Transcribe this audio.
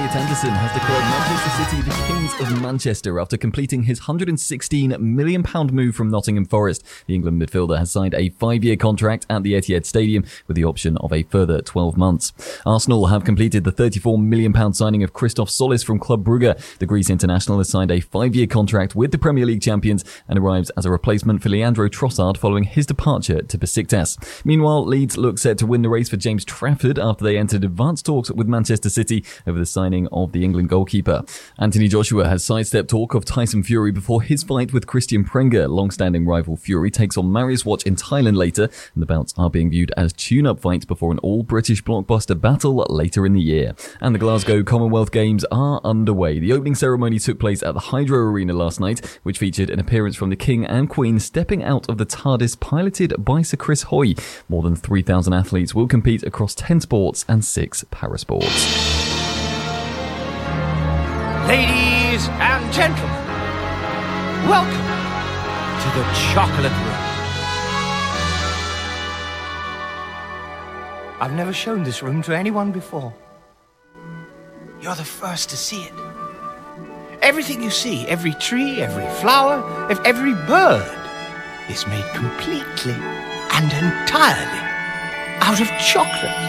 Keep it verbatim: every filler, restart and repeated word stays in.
Elliot Anderson has declared Manchester City the Kings of Manchester after completing his one hundred sixteen million pounds move from Nottingham Forest. The England midfielder has signed a five-year contract at the Etihad Stadium with the option of a further twelve months. Arsenal have completed the thirty-four million pounds signing of Christoph Solis from Club Brugge. The Greece international has signed a five-year contract with the Premier League champions and arrives as a replacement for Leandro Trossard following his departure to Besiktas. Meanwhile, Leeds look set to win the race for James Trafford after they entered advanced talks with Manchester City over the signing of the England goalkeeper. Anthony Joshua has sidestepped talk of Tyson Fury before his fight with Christian Prenga. Long-standing rival Fury takes on Marius Watch in Thailand later, and the bouts are being viewed as tune-up fights before an all-British blockbuster battle later in the year. And the Glasgow Commonwealth Games are underway. The opening ceremony took place at the Hydro Arena last night, which featured an appearance from the King and Queen stepping out of the TARDIS piloted by Sir Chris Hoy. More than three thousand athletes will compete across ten sports and six parasports. Ladies and gentlemen, welcome to the Chocolate Room. I've never shown this room to anyone before. You're the first to see it. Everything you see, every tree, every flower, every bird, is made completely and entirely out of chocolate.